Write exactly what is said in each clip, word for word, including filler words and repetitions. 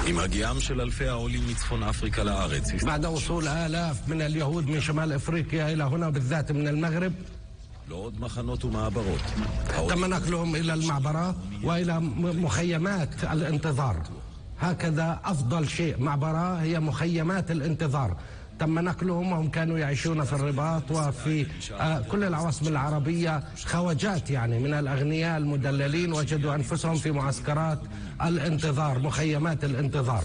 עם הגיעם של אלפי העולים מצפון אפריקה לארץ. بعد وصول آلاف من اليهود من شمال أفريقيا إلى هنا بالذات من المغرب. לא עוד מחנות ומעברות. تم نقلهم إلى المعبرات وإلى مخيمات الانتظار. هكذا أفضل شيء معبرة هي مخيمات الانتظار. تم نقلهم وهم كانوا يعيشون في الرباط وفي كل العواصم العربية خواجات يعني من الأغنياء المدللين وجدوا أنفسهم في معسكرات الانتظار مخيمات الانتظار.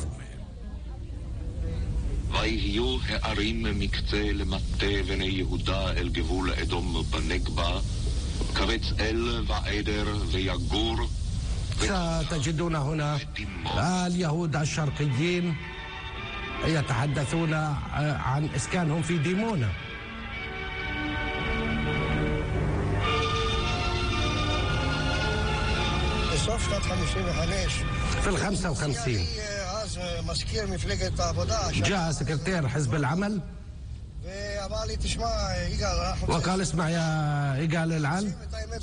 ויהיו הערים מקצה למטה בני יהודה אל גבול אדום בנגבה, קבץ אל ועדר ויגור. ستجدون هنا اليهود الشرقيين يتحدثون عن إسكانهم في ديمونة. في الخمسة وخمسين جاء سكرتير حزب العمل وقال اسمع يا إيجال العل،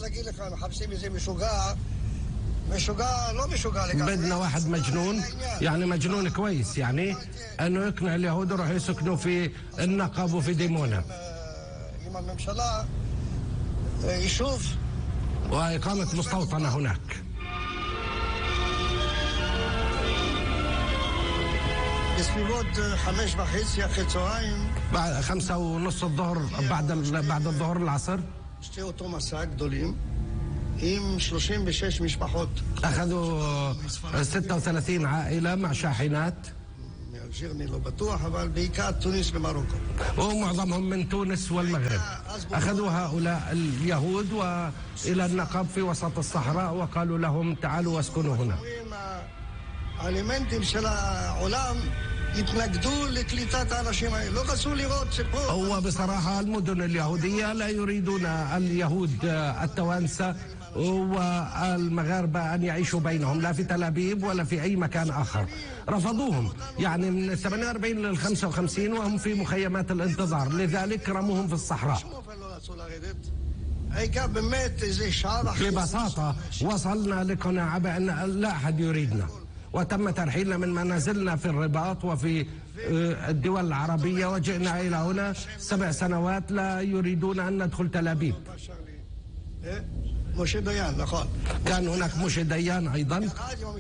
بدنا واحد مجنون يعني مجنون كويس يعني انه يقنع اليهود يروحوا يسكنوا في النقب وفي ديمونة يشوف وإقامة مستوطنة هناك. بعد خمسة ونص الظهر بعد بعد الظهر العصر أخذوا ستة وثلاثين عائلة مع شاحنات ومعظمهم من تونس والمغرب. أخذوا هؤلاء اليهود وإلى النقب في وسط الصحراء وقالوا لهم تعالوا واسكنوا هنا. هو بصراحة المدن اليهودية لا يريدون اليهود التوانسة والمغاربة أن يعيشوا بينهم لا في تل أبيب ولا في أي مكان آخر. رفضوهم يعني من ثمانية وأربعين لل خمسة وخمسين وهم في مخيمات الانتظار، لذلك رموهم في الصحراء. ببساطة وصلنا لقناعة بأن لا أحد يريدنا وتم ترحيلنا من منازلنا في الرباط وفي الدول العربية وجئنا إلى هنا سبع سنوات لا يريدون أن ندخل تل أبيب. كان هناك موشي ديان أيضا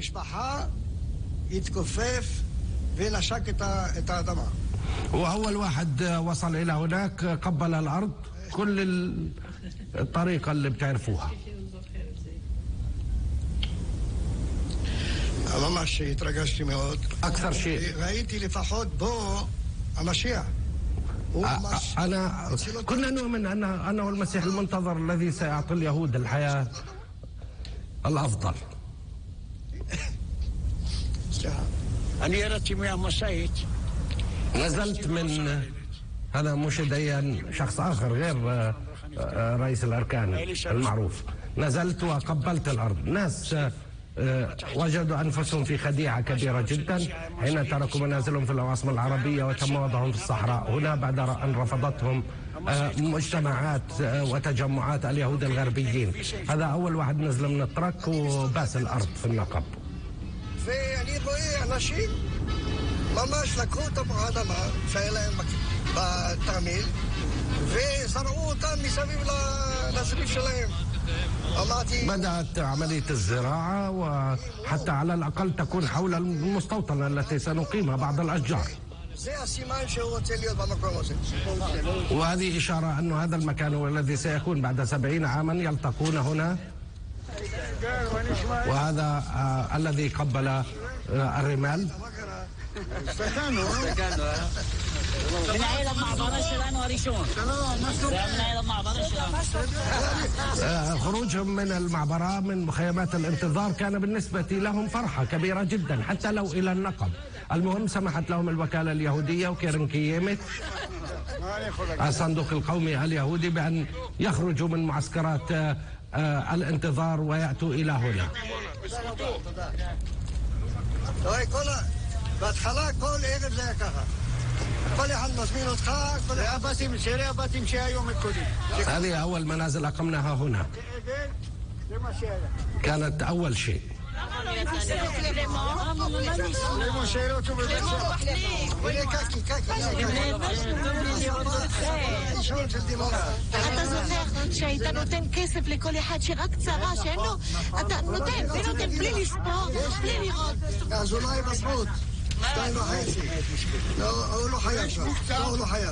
وأول واحد وصل إلى هناك قبل الأرض كل الطريقة اللي بتعرفوها. ממש התרגשתי מאוד. أكثر شيء ראיתי לפחות בו המשיח. أنا كنا نؤمن أن أنه المسيح المنتظر الذي سيعطي اليهود الحياة الأفضل. אני ירדתי מהמשאית. نزلت من هذا مش ديان شخص آخر غير رئيس الأركان المعروف. نزلت وقبلت الأرض. ناس وجدوا أنفسهم في خديعة كبيرة جدا حين تركوا منازلهم في العواصم العربية وتم وضعهم في الصحراء هنا بعد أن رفضتهم مجتمعات وتجمعات اليهود الغربيين. هذا أول واحد نزل من الترك وباس الأرض في النقب. ואני רואה אנשים ממש לקחו את האדמה שהיה להם בתרמיל וזרעו אותם מסביב לסביב שלהם. بدأت عملية الزراعة وحتى على الأقل تكون حول المستوطنة التي سنقيمها بعض الأشجار. وهذه إشارة أن هذا المكان هو الذي سيكون بعد سبعين عاما يلتقون هنا. وهذا آه الذي قبل آه الرمال. מנהל המעברה שלנו הראשון. זה מנהל המעברה שלנו. خروجهم من المعبرة من مخيمات الانتظار كان بالنسبة لهم فرحة كبيرة جدا حتى لو إلى النقب. المهم سمحت لهم الوكالة اليهودية وكيرنكييمت الصندوق القومي اليهودي بأن يخرجوا من معسكرات الانتظار ويأتوا إلى هنا. בהתחלה כל ערב זה היה ככה. כל אחד מזמין אותך, כל הבתים, שאלה הבתים שהיו מקודים. هذه أول منازل أقمناها هنا. كانت أول شيء. אתה זוכר שהיית נותן כסף לכל אחד שרק צרה שאין לו, אתה נותן ונותן בלי לספור, בלי לראות. אז אולי בזכות שתיים וחצי. הוא לא חייב שם, הוא לא חייב.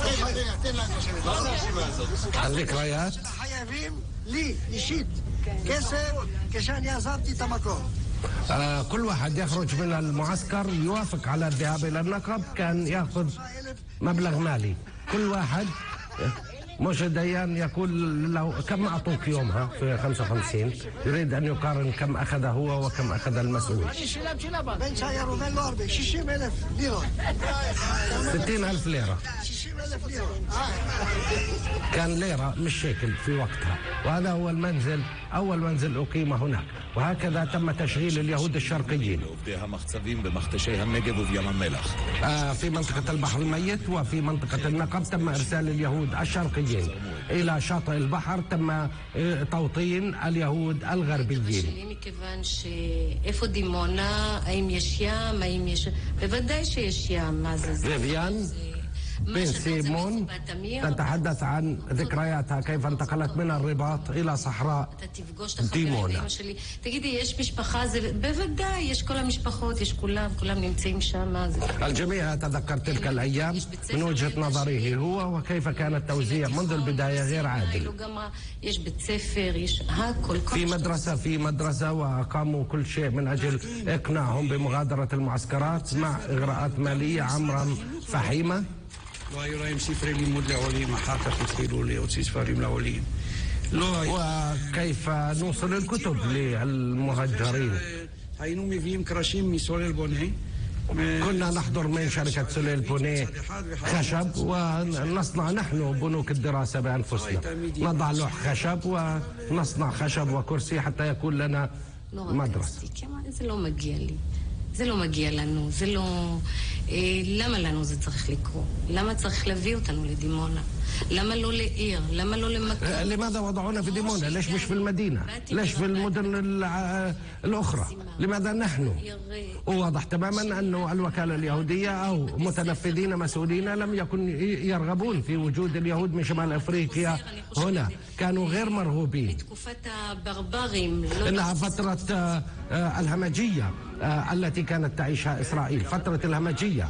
הזכריות? חייבים לי אישית כסף כשאני עזבתי את המקום. كل واحد يخرج من المعسكر يوافق على الذهاب إلى النقب كان يأخذ مبلغ مالي. كل واحد موشى ديان يقول له كم أعطوك يومها في خمسة وخمسين، يريد أن يقارن كم أخذ هو وكم أخذ المسؤول. بن ساير وبن لوربي ستين ألف ليرة. ستين ألف ليرة. ستين ألف ليرة. كان ليرة مش شيكل في وقتها، وهذا هو المنزل أول منزل أقيم هناك، وهكذا تم تشغيل اليهود الشرقيين في منطقة البحر الميت وفي منطقة النقب. تم إرسال اليهود الشرقيين إلى شاطئ البحر، تم توطين اليهود الغربيين. מכיוון שאיפה דימונה, האם יש ים, האם יש... בוודאי שיש ים, מה זה זה? فيفيان بن سيمون تتحدث عن ذكرياتها كيف انتقلت من الرباط إلى صحراء ديمونا. תגידי, יש משפחה? זה בוודאי, יש כל המשפחות, יש כולם, כולם נמצאים שם. الجميع يتذكر تلك الأيام من وجهة نظره هو وكيف كان التوزيع منذ البداية غير عادل. יש בית ספר, יש הכל. في مدرسة في مدرسة وقاموا كل شيء من أجل إقناعهم بمغادرة المعسكرات مع إغراءات مالية عمرا فحيمة. לא היו להם ספרי לימוד לעולים, אחר כך התחילו להוציא ספרים לעולים. وكيف نوصل الكتب للمهجرين. היינו מביאים קרשים מסולל בונה. كنا نحضر من شركة سوليل بوني خشب ونصنع نحن بنوك الدراسة بأنفسنا، نضع لوح خشب ونصنع خشب وكرسي حتى يكون لنا مدرسة. זה לא מגיע לי. זה לא מגיע לנו, זה לא... למה לנו זה צריך לקרות? למה צריך להביא אותנו לדימונה? لما لو لعير لما لو لمكان. لماذا وضعونا في ديمونا؟ ليش مش في المدينة؟ ليش في المدن الأخرى؟ لماذا نحن؟ وواضح تماما أن الوكالة اليهودية أو متنفذين مسؤولين لم يكن يرغبون في وجود اليهود من شمال أفريقيا هنا، كانوا غير مرغوبين. إنها فترة الهمجية التي كانت تعيشها إسرائيل، فترة الهمجية.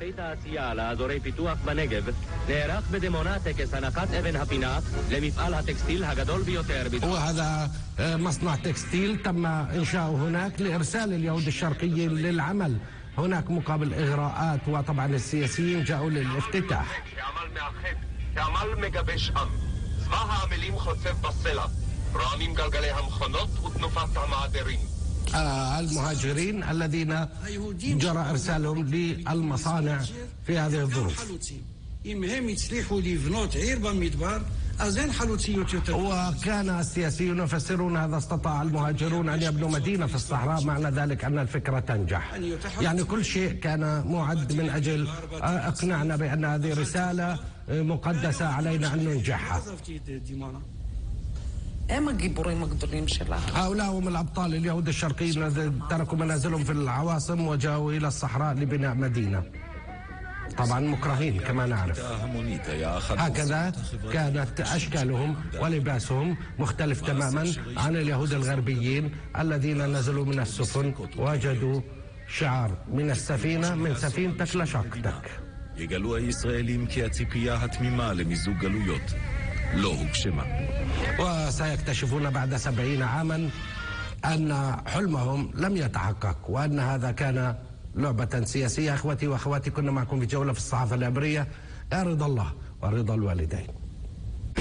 وهذا مصنع تكستيل تم إنشاؤه هناك لإرسال اليهود الشرقيين للعمل هناك مقابل إغراءات، وطبعا السياسيين جاءوا للافتتاح. שעמל מגבש עם, צבא העמלים חוצב בסלע, רעמים גלגלי המכונות ותנופת המעדרים. المهاجرين الذين جرى إرسالهم للمصانع في هذه الظروف. وكان السياسيون يفسرون هذا، استطاع المهاجرون أن يبنوا مدينة في الصحراء، معنى ذلك أن الفكرة تنجح. يعني كل شيء كان معد من أجل إقناعنا بأن هذه رسالة مقدسة علينا أن ننجحها. הם הגיבורים הגדולים שלה. هؤلاء هم الأبطال اليهود الشرقيين الذين تركوا منازلهم في العواصم وجاءوا إلى الصحراء لبناء مدينة، طبعا مكرهين كما نعرف. هكذا كانت أشكالهم ولباسهم مختلف تماما عن اليهود الغربيين الذين נזלו من السفن وجدوا شعار من السفينة من سفينتك לשקטק. יגלו הישראלים כי הציפייה התמימה למיזוג גלויות לא הוגשמה. وسيكتشفون بعد سبعين عاما أن حلمهم لم يتحقق، وأن هذا كان لعبة سياسية. أخوتي وأخواتي، كنا معكم في جولة في الصحافة العبرية. يا رضا الله ورضا الوالدين.